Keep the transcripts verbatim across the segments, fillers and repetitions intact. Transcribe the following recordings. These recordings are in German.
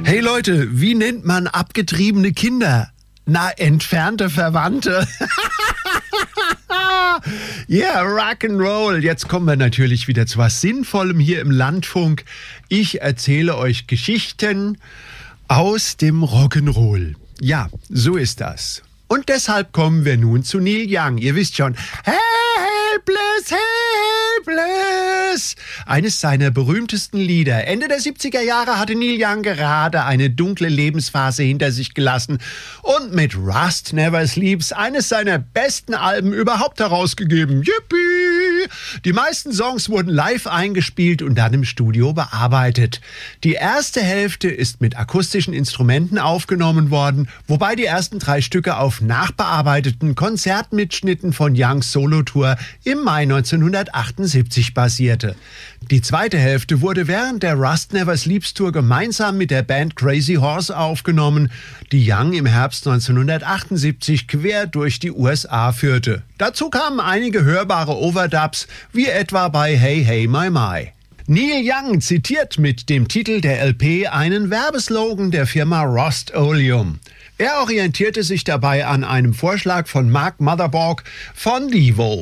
Hey Leute, wie nennt man abgetriebene Kinder? Na, entfernte Verwandte. Yeah, Rock'n'Roll. Jetzt kommen wir natürlich wieder zu was Sinnvollem hier im Landfunk. Ich erzähle euch Geschichten aus dem Rock'n'Roll. Ja, so ist das. Und deshalb kommen wir nun zu Neil Young. Ihr wisst schon, Helpless, Helpless. Eines seiner berühmtesten Lieder. Ende der siebziger Jahre hatte Neil Young gerade eine dunkle Lebensphase hinter sich gelassen und mit Rust Never Sleeps eines seiner besten Alben überhaupt herausgegeben. Yippie! Die meisten Songs wurden live eingespielt und dann im Studio bearbeitet. Die erste Hälfte ist mit akustischen Instrumenten aufgenommen worden, wobei die ersten drei Stücke auf nachbearbeiteten Konzertmitschnitten von Youngs Solotour im Mai neunzehnhundertachtundsiebzig basierte. Die zweite Hälfte wurde während der Rust Never Sleeps Tour gemeinsam mit der Band Crazy Horse aufgenommen, die Young im Herbst neunzehnhundertachtundsiebzig quer durch die U S A führte. Dazu kamen einige hörbare Overdubs, wie etwa bei Hey Hey My My. Neil Young zitiert mit dem Titel der L P einen Werbeslogan der Firma Rust-Oleum. Er orientierte sich dabei an einem Vorschlag von Mark Mothersbaugh von Devo.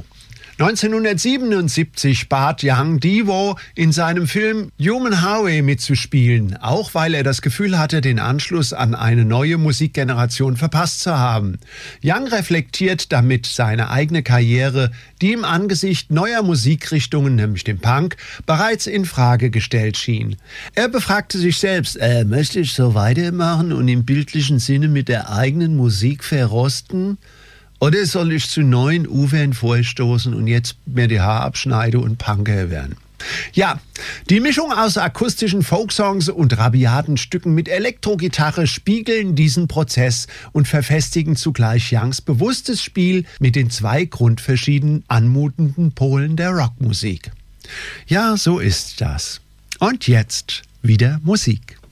neunzehnhundertsiebenundsiebzig bat Young Devo, in seinem Film Human Highway mitzuspielen, auch weil er das Gefühl hatte, den Anschluss an eine neue Musikgeneration verpasst zu haben. Young reflektiert damit seine eigene Karriere, die im Angesicht neuer Musikrichtungen, nämlich dem Punk, bereits in Frage gestellt schien. Er befragte sich selbst, äh, möchte ich so weitermachen und im bildlichen Sinne mit der eigenen Musik verrosten? Oder soll ich zu neuen Ufern vorstoßen und jetzt mir die Haare abschneiden und Punker werden? Ja, die Mischung aus akustischen Folksongs und rabiaten Stücken mit Elektrogitarre spiegeln diesen Prozess und verfestigen zugleich Youngs bewusstes Spiel mit den zwei grundverschieden anmutenden Polen der Rockmusik. Ja, so ist das. Und jetzt wieder Musik.